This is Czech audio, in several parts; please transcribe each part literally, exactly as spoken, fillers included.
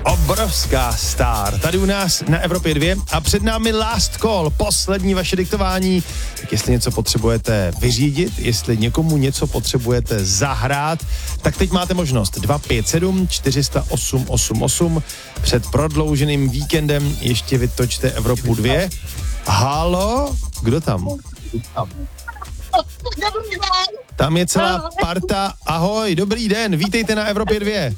Obrovská star. Tady u nás na Evropě dvě a před námi last call, poslední vaše diktování. Tak jestli něco potřebujete vyřídit, jestli někomu něco potřebujete zahrát, tak teď máte možnost dva pět sedm čtyři nula osm osm osm. Před prodlouženým víkendem ještě vytočte Evropu dvě. Halo? Kdo tam? Tam je celá parta. Ahoj, dobrý den, vítejte na Evropě dvě.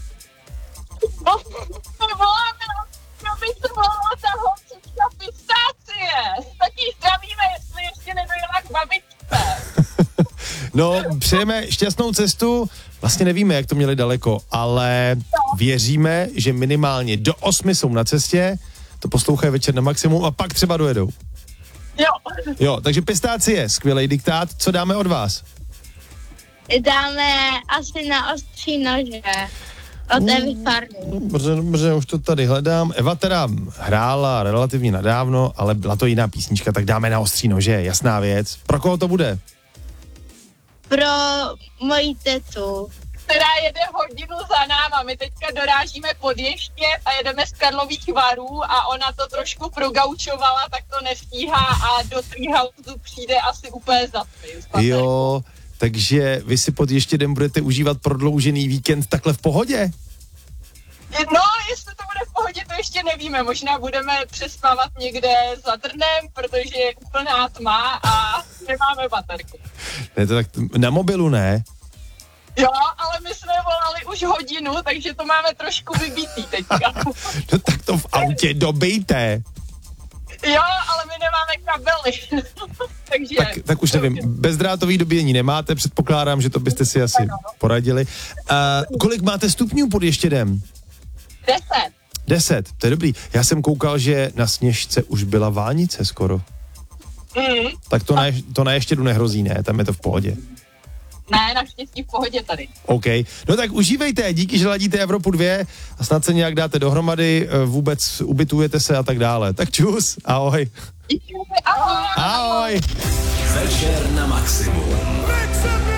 No, přejeme šťastnou cestu. Vlastně nevíme, jak to měli daleko, ale věříme, že minimálně do osmi jsou na cestě. To poslouchají večer na maximum a pak třeba dojedou. Jo. Jo, takže pistácie, skvělej diktát. Co dáme od vás? Dáme asi na ostří nože. Od Evy Farny. Dobře, dobře, už to tady hledám. Eva teda hrála relativně nadávno, ale byla to jiná písnička, tak dáme na ostří nože, jasná věc. Pro koho to bude? Pro moji tetu. Která jede hodinu za náma. My teďka dorážíme pod Ještěd a jedeme z Karlových Varů a ona to trošku progaučovala, tak to nestíhá a do Treehouseu přijde asi úplně zatmy. Jo, takže vy si pod Ještědem budete užívat prodloužený víkend takhle v pohodě? No, jestli to bude v pohodě, to ještě nevíme. Možná budeme přespávat někde za Trnem, protože je úplná tma a nemáme baterku. Ne, to tak na mobilu ne? Jo, ale my jsme volali už hodinu, takže to máme trošku vybitý teďka. No tak to v autě dobejte. Jo, ale my nemáme kabely. takže... Tak, tak už nevím, bezdrátový dobíjení nemáte, předpokládám, že to byste si asi poradili. Uh, kolik máte stupňů pod Ještědem? Deset. Deset, to je dobrý. Já jsem koukal, že na Sněžce už byla vánice skoro. Mm. Tak to na, to na Ještědu nehrozí, ne? Tam je to v pohodě. Ne, naštěstí v pohodě tady. OK. No tak užívejte, díky, že ladíte Evropu dvě a snad se nějak dáte dohromady, vůbec ubytujete se a tak dále. Tak čus, ahoj. Ahoj. Ahoj. Večer na maximum.